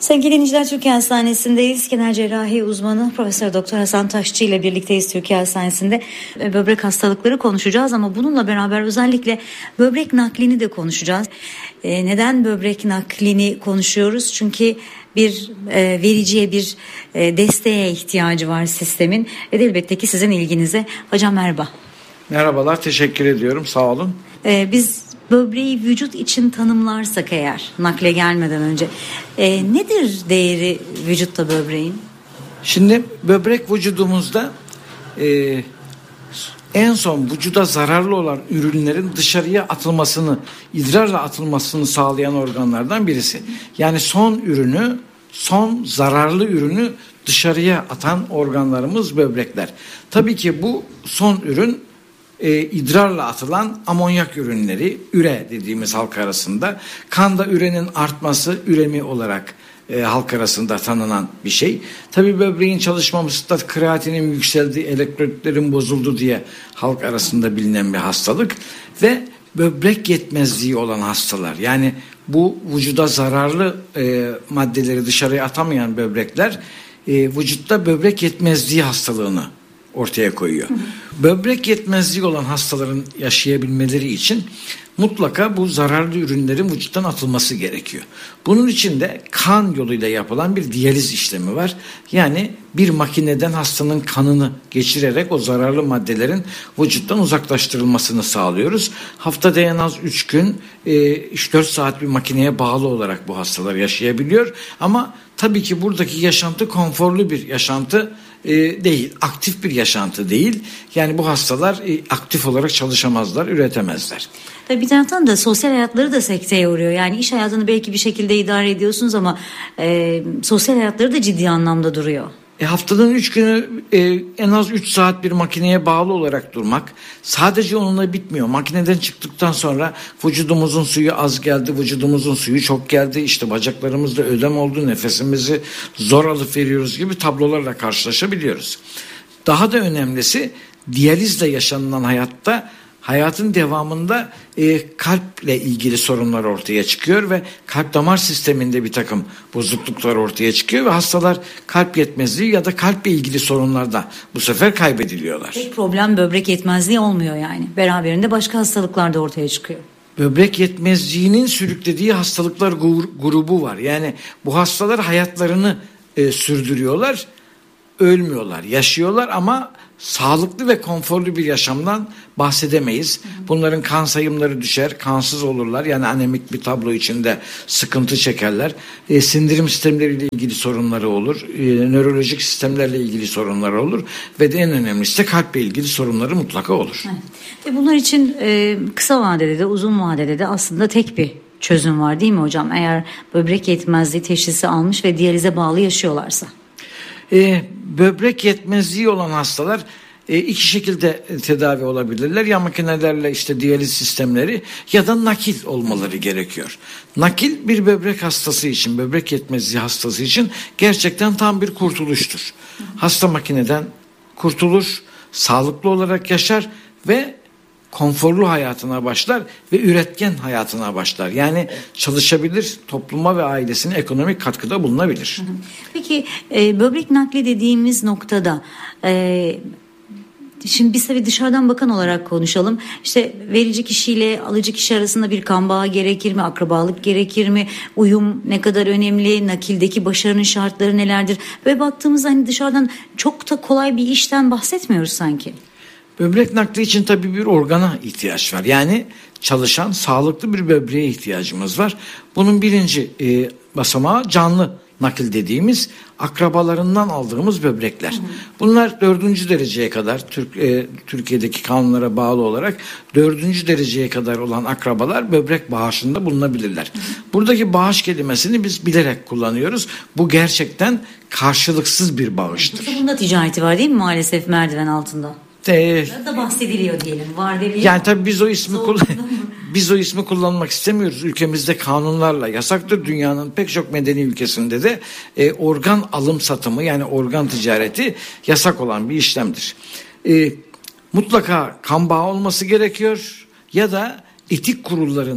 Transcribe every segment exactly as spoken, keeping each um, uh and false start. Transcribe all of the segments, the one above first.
Sevgili dinleyiciler, Türkiye Hastanesi'ndeyiz. Genel cerrahi uzmanı Profesör Doktor Hasan Taşçı ile birlikteyiz. Türkiye Hastanesi'nde böbrek hastalıkları konuşacağız ama bununla beraber özellikle böbrek naklini de konuşacağız. Ee, neden böbrek naklini konuşuyoruz? Çünkü bir e, vericiye, bir e, desteğe ihtiyacı var sistemin. Ve elbette ki sizin ilginize. Hocam merhaba. Merhabalar, teşekkür ediyorum. Sağ olun. Ee, biz böbreği vücut için tanımlarsak eğer, nakle gelmeden önce e, nedir değeri vücutta böbreğin? Şimdi böbrek vücudumuzda e, en son vücuda zararlı olan ürünlerin dışarıya atılmasını, idrarla atılmasını sağlayan organlardan birisi. Yani son ürünü, son zararlı ürünü dışarıya atan organlarımız böbrekler. Tabii ki bu son ürün E, idrarla atılan amonyak ürünleri, üre dediğimiz halk arasında, kanda ürenin artması üremi olarak e, halk arasında tanınan bir şey. Tabii böbreğin çalışmamışta kreatinin yükseldi, elektrotlerin bozuldu diye halk arasında bilinen bir hastalık ve böbrek yetmezliği olan hastalar, yani bu vücuda zararlı e, maddeleri dışarıya atamayan böbrekler e, vücutta böbrek yetmezliği hastalığını ortaya koyuyor. Hı hı. Böbrek yetmezliği olan hastaların yaşayabilmeleri için mutlaka bu zararlı ürünlerin vücuttan atılması gerekiyor. Bunun için de kan yoluyla yapılan bir diyaliz işlemi var. Yani bir makineden hastanın kanını geçirerek o zararlı maddelerin vücuttan uzaklaştırılmasını sağlıyoruz. Haftada en az üç gün üç dört saat bir makineye bağlı olarak bu hastalar yaşayabiliyor. Ama tabii ki buradaki yaşantı konforlu bir yaşantı E, değil, aktif bir yaşantı değil. Yani bu hastalar e, aktif olarak çalışamazlar, üretemezler. Tabii bir taraftan da sosyal hayatları da sekteye uğruyor. Yani iş hayatını belki bir şekilde idare ediyorsunuz ama e, sosyal hayatları da ciddi anlamda duruyor. E, haftanın üç günü e, en az üç saat bir makineye bağlı olarak durmak sadece onunla bitmiyor. Makineden çıktıktan sonra vücudumuzun suyu az geldi, vücudumuzun suyu çok geldi, işte bacaklarımızda ödem oldu, nefesimizi zor alıp veriyoruz gibi tablolarla karşılaşabiliyoruz. Daha da önemlisi diyalizle yaşanılan hayatta, hayatın devamında e, kalple ilgili sorunlar ortaya çıkıyor ve kalp damar sisteminde bir takım bozukluklar ortaya çıkıyor ve hastalar kalp yetmezliği ya da kalple ilgili sorunlarda bu sefer kaybediliyorlar. Tek problem böbrek yetmezliği olmuyor yani. Beraberinde başka hastalıklar da ortaya çıkıyor. Böbrek yetmezliğinin sürüklediği hastalıklar grubu var. Yani bu hastalar hayatlarını e, sürdürüyorlar, ölmüyorlar, yaşıyorlar ama sağlıklı ve konforlu bir yaşamdan bahsedemeyiz. Bunların kan sayımları düşer, kansız olurlar. Yani anemik bir tablo içinde sıkıntı çekerler. E, sindirim sistemleriyle ilgili sorunları olur. E, nörolojik sistemlerle ilgili sorunları olur. Ve de en önemlisi de kalple ilgili sorunları mutlaka olur. Evet. E bunlar için e, kısa vadede de uzun vadede de aslında tek bir çözüm var değil mi hocam? Eğer böbrek yetmezliği teşhisi almış ve diyalize bağlı yaşıyorlarsa. E, böbrek yetmezliği olan hastalar e, iki şekilde tedavi olabilirler. Ya makinelerle, işte diyaliz sistemleri, ya da nakil olmaları gerekiyor. Nakil bir böbrek hastası için, böbrek yetmezliği hastası için gerçekten tam bir kurtuluştur. Hasta makineden kurtulur, sağlıklı olarak yaşar ve konforlu hayatına başlar ve üretken hayatına başlar. Yani çalışabilir, topluma ve ailesine ekonomik katkıda bulunabilir. Peki e, böbrek nakli dediğimiz noktada e, şimdi biz tabii dışarıdan bakan olarak konuşalım. İşte verici kişiyle alıcı kişi arasında bir kan bağı gerekir mi? Akrabalık gerekir mi? Uyum ne kadar önemli? Nakildeki başarının şartları nelerdir? Böyle baktığımızda hani dışarıdan çok da kolay bir işten bahsetmiyoruz sanki. Böbrek nakli için tabii bir organa ihtiyaç var. Yani çalışan sağlıklı bir böbreğe ihtiyacımız var. Bunun birinci e, basamağı canlı nakil dediğimiz akrabalarından aldığımız böbrekler. Hı hı. Bunlar dördüncü dereceye kadar Türk, e, Türkiye'deki kanunlara bağlı olarak dördüncü dereceye kadar olan akrabalar böbrek bağışında bulunabilirler. Hı hı. Buradaki bağış kelimesini biz bilerek kullanıyoruz. Bu gerçekten karşılıksız bir bağıştır. Bunda ticareti var değil mi maalesef merdiven altında? Ee, da bahsediliyor diyelim. Var değil. Yani tabii biz o ismi kullan biz o ismi kullanmak istemiyoruz. Ülkemizde kanunlarla yasaktır. Dünyanın pek çok medeni ülkesinde de e, organ alım satımı, yani organ ticareti yasak olan bir işlemdir. E, mutlaka kan bağı olması gerekiyor ya da etik kurulların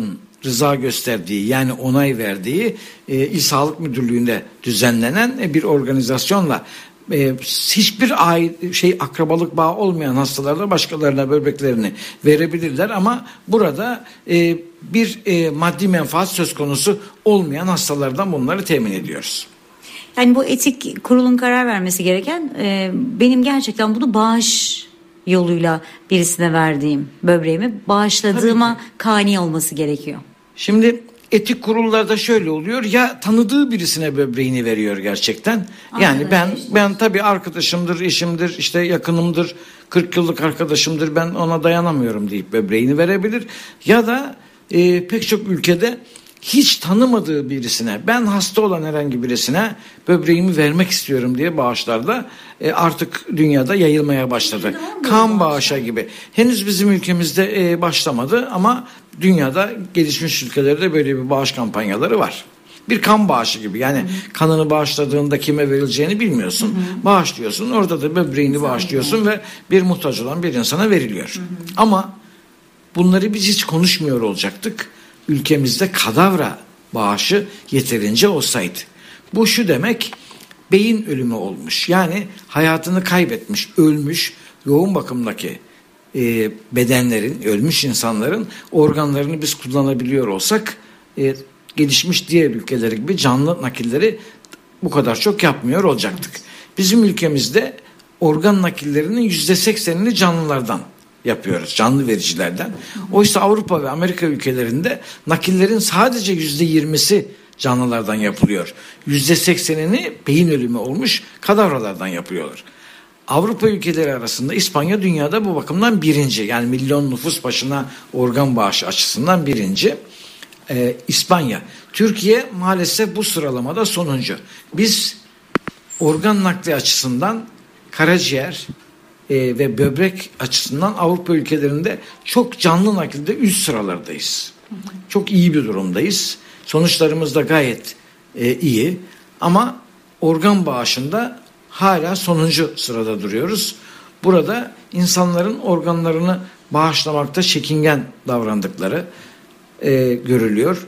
rıza gösterdiği, yani onay verdiği e, İl Sağlık Müdürlüğü'nde düzenlenen e, bir organizasyonla e, hiçbir aile, şey akrabalık bağı olmayan hastalarda başkalarına böbreklerini verebilirler ama burada e, bir e, maddi menfaat söz konusu olmayan hastalardan bunları temin ediyoruz. Yani bu etik kurulun karar vermesi gereken e, benim gerçekten bunu bağış yoluyla birisine verdiğim böbreğimi bağışladığıma kani olması gerekiyor. Şimdi etik kurullarda şöyle oluyor, ya tanıdığı birisine böbreğini veriyor gerçekten. Yani ben ben tabii arkadaşımdır, eşimdir, işte yakınımdır, kırk yıllık arkadaşımdır, ben ona dayanamıyorum deyip böbreğini verebilir. Ya da e, pek çok ülkede hiç tanımadığı birisine, ben hasta olan herhangi birisine böbreğimi vermek istiyorum diye bağışlarda e, artık dünyada yayılmaya başladı. Kan bağışa gibi. Henüz bizim ülkemizde e, başlamadı ama dünyada gelişmiş ülkelerde böyle bir bağış kampanyaları var. Bir kan bağışı gibi, yani hı hı. kanını bağışladığında kime verileceğini bilmiyorsun. Hı hı. Bağışlıyorsun, orada da böbreğini Sen bağışlıyorsun hı. ve bir muhtaç olan bir insana veriliyor. Hı hı. Ama bunları biz hiç konuşmuyor olacaktık. Ülkemizde kadavra bağışı yeterince olsaydı. Bu şu demek, beyin ölümü olmuş. Yani hayatını kaybetmiş, ölmüş, yoğun bakımdaki e, bedenlerin, ölmüş insanların organlarını biz kullanabiliyor olsak e, gelişmiş diğer ülkeler gibi canlı nakilleri bu kadar çok yapmıyor olacaktık. Bizim ülkemizde organ nakillerinin yüzde seksenini canlılardan yapıyoruz, canlı vericilerden. Oysa Avrupa ve Amerika ülkelerinde nakillerin sadece yüzde yirmisi canlılardan yapılıyor. Yüzde seksenini beyin ölümü olmuş kadavralardan yapıyorlar. Avrupa ülkeleri arasında İspanya dünyada bu bakımdan birinci. Yani milyon nüfus başına organ bağışı açısından birinci. Ee, İspanya. Türkiye maalesef bu sıralamada sonuncu. Biz organ nakli açısından karaciğer e, ve böbrek açısından Avrupa ülkelerinde çok canlı nakilde üst sıralardayız. Hı hı. Çok iyi bir durumdayız. Sonuçlarımız da gayet e, iyi. Ama organ bağışında hala sonuncu sırada duruyoruz. Burada insanların organlarını bağışlamakta çekingen davrandıkları e, görülüyor.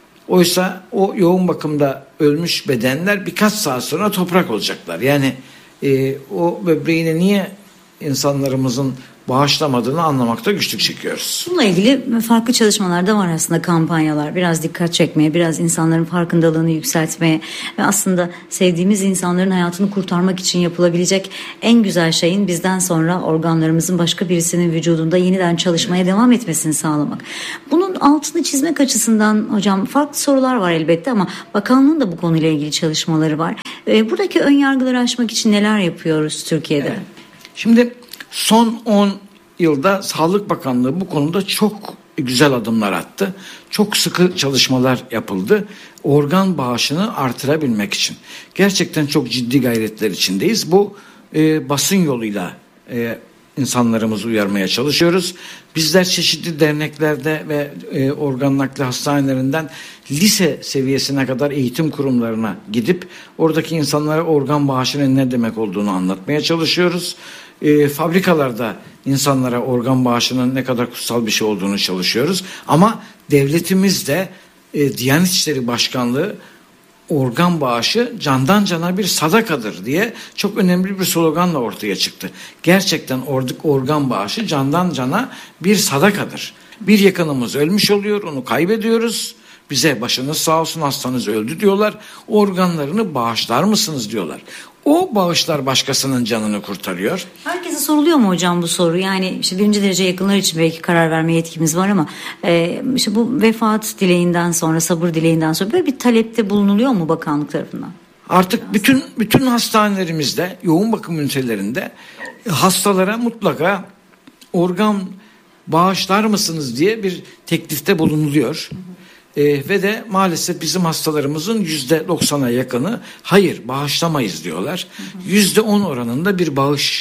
Oysa o yoğun bakımda ölmüş bedenler birkaç saat sonra toprak olacaklar. Yani e, o böbreğini niye insanlarımızın bağışlamadığını anlamakta güçlük çekiyoruz. Bununla ilgili farklı çalışmalar da var aslında, kampanyalar. Biraz dikkat çekmeye, biraz insanların farkındalığını yükseltmeye ve aslında sevdiğimiz insanların hayatını kurtarmak için yapılabilecek en güzel şeyin bizden sonra organlarımızın başka birisinin vücudunda yeniden çalışmaya evet. devam etmesini sağlamak. Bunun altını çizmek açısından hocam farklı sorular var elbette ama bakanlığın da bu konuyla ilgili çalışmaları var. Buradaki ön yargıları aşmak için neler yapıyoruz Türkiye'de? Evet. Şimdi son on yılda Sağlık Bakanlığı bu konuda çok güzel adımlar attı. Çok sıkı çalışmalar yapıldı. Organ bağışını artırabilmek için. Gerçekten çok ciddi gayretler içindeyiz. Bu e, basın yoluyla e, insanlarımızı uyarmaya çalışıyoruz. Bizler çeşitli derneklerde ve e, organ nakli hastanelerinden lise seviyesine kadar eğitim kurumlarına gidip oradaki insanlara organ bağışının ne demek olduğunu anlatmaya çalışıyoruz. E, fabrikalarda insanlara organ bağışının ne kadar kutsal bir şey olduğunu çalışıyoruz. Ama devletimiz de e, Diyanet İşleri Başkanlığı organ bağışı candan cana bir sadakadır diye çok önemli bir sloganla ortaya çıktı. Gerçekten organ bağışı candan cana bir sadakadır. Bir yakınımız ölmüş oluyor, onu kaybediyoruz. Bize başınız sağ olsun, hastanız öldü diyorlar. Organlarını bağışlar mısınız diyorlar. O bağışlar başkasının canını kurtarıyor. Herkese soruluyor mu hocam bu soru? Yani işte birinci derece yakınlar için belki karar verme yetkimiz var ama e, işte bu vefat dileğinden sonra, sabır dileğinden sonra böyle bir talepte bulunuluyor mu bakanlık tarafından? Artık bütün bütün hastanelerimizde, yoğun bakım ünitelerinde hastalara mutlaka organ bağışlar mısınız diye bir teklifte bulunuluyor. Hı hı. Ee, ve de maalesef bizim hastalarımızın yüzde doksana yakını hayır bağışlamayız diyorlar. Yüzde on oranında bir bağış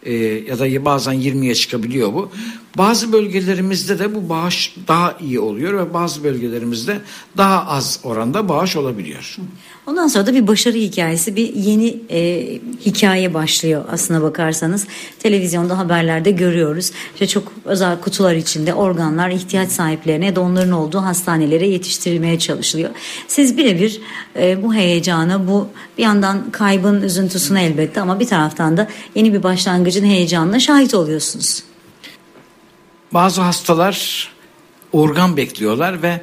e, ya da bazen yirmiye çıkabiliyor bu. Bazı bölgelerimizde de bu bağış daha iyi oluyor ve bazı bölgelerimizde daha az oranda bağış olabiliyor. Ondan sonra da bir başarı hikayesi, bir yeni e, hikaye başlıyor aslına bakarsanız. Televizyonda, haberlerde görüyoruz. İşte çok özel kutular içinde organlar ihtiyaç sahiplerine ya da onların olduğu hastanelere yetiştirilmeye çalışılıyor. Siz birebir e, bu heyecana, bu bir yandan kaybın üzüntüsüne elbette ama bir taraftan da yeni bir başlangıcın heyecanına şahit oluyorsunuz. Bazı hastalar organ bekliyorlar ve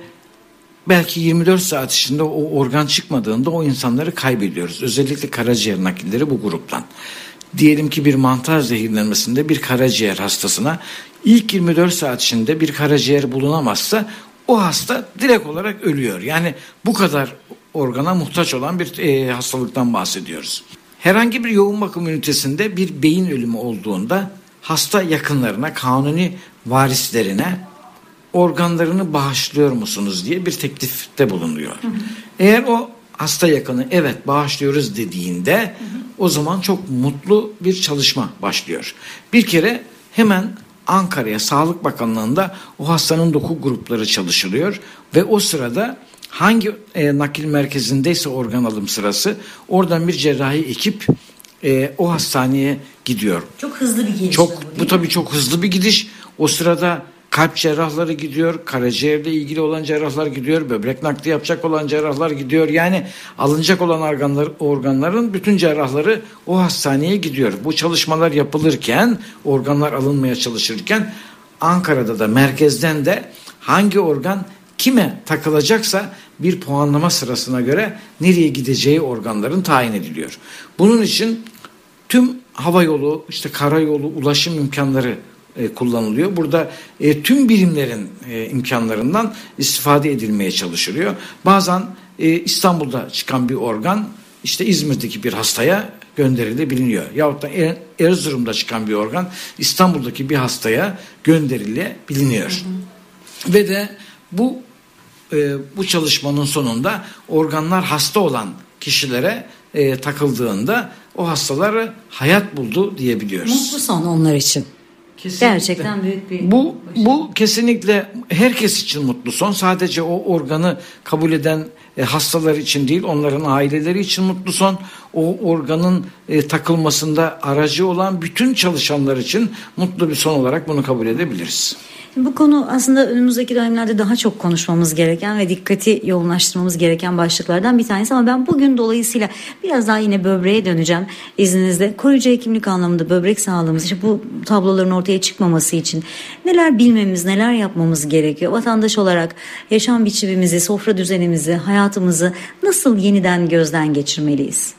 belki yirmi dört saat içinde o organ çıkmadığında o insanları kaybediyoruz. Özellikle karaciğer nakilleri bu gruptan. Diyelim ki bir mantar zehirlenmesinde bir karaciğer hastasına ilk yirmi dört saat içinde bir karaciğer bulunamazsa o hasta direkt olarak ölüyor. Yani bu kadar organa muhtaç olan bir e, hastalıktan bahsediyoruz. Herhangi bir yoğun bakım ünitesinde bir beyin ölümü olduğunda hasta yakınlarına, kanuni varislerine organlarını bağışlıyor musunuz diye bir teklifte bulunuyor. Hı hı. Eğer o hasta yakını evet bağışlıyoruz dediğinde hı hı. o zaman çok mutlu bir çalışma başlıyor. Bir kere hemen Ankara'ya Sağlık Bakanlığı'nda o hastanın doku grupları çalışılıyor ve o sırada hangi e, nakil merkezindeyse organ alım sırası oradan bir cerrahi ekip e, o hastaneye gidiyor. Çok hızlı bir gidiş. Çok bu, bu tabii çok hızlı bir gidiş. O sırada kalp cerrahları gidiyor, karaciğerle ilgili olan cerrahlar gidiyor, böbrek nakli yapacak olan cerrahlar gidiyor. Yani alınacak olan organlar, organların bütün cerrahları o hastaneye gidiyor. Bu çalışmalar yapılırken, organlar alınmaya çalışırken Ankara'da da merkezden de hangi organ kime takılacaksa bir puanlama sırasına göre nereye gideceği organların tayin ediliyor. Bunun için tüm havayolu, işte karayolu, ulaşım imkanları e, kullanılıyor. Burada e, tüm birimlerin e, imkanlarından istifade edilmeye çalışılıyor. Bazen e, İstanbul'da çıkan bir organ işte İzmir'deki bir hastaya gönderilebiliyor. Yahut da Erzurum'da çıkan bir organ İstanbul'daki bir hastaya gönderilebiliyor. Hı hı. Ve de bu e, bu çalışmanın sonunda organlar hasta olan kişilere e, takıldığında o hastaları hayat buldu diyebiliyoruz. Mutlu son onlar için. Kesinlikle. Gerçekten büyük bir bu bu kesinlikle herkes için mutlu son. Sadece o organı kabul eden e, hastalar için değil, onların aileleri için mutlu son. O organın e, takılmasında aracı olan bütün çalışanlar için mutlu bir son olarak bunu kabul edebiliriz. Bu konu aslında önümüzdeki dönemlerde daha çok konuşmamız gereken ve dikkati yoğunlaştırmamız gereken başlıklardan bir tanesi. Ama ben bugün dolayısıyla biraz daha yine böbreğe döneceğim izninizle. Koruyucu hekimlik anlamında böbrek sağlığımız, işte bu tabloların ortaya çıkmaması için neler bilmemiz, neler yapmamız gerekiyor? Vatandaş olarak yaşam biçimimizi, sofra düzenimizi, hayatımızı nasıl yeniden gözden geçirmeliyiz?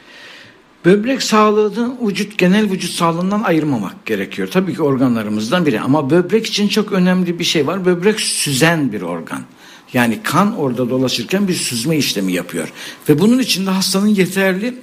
Böbrek sağlığını vücut, genel vücut sağlığından ayırmamak gerekiyor. Tabii ki organlarımızdan biri ama böbrek için çok önemli bir şey var. Böbrek süzen bir organ. Yani kan orada dolaşırken bir süzme işlemi yapıyor. Ve bunun için de hastanın yeterli